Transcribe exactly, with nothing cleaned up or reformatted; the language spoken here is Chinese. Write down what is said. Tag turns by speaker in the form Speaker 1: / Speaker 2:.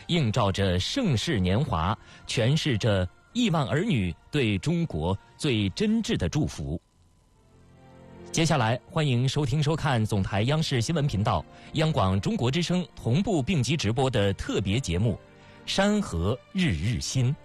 Speaker 1: 映照着盛世年华，诠释着亿万儿女对中国最真挚的祝福。接下来，欢迎收听收看总台央视新闻频道、央广中国之声同步并机直播的特别节目《山河日日新》。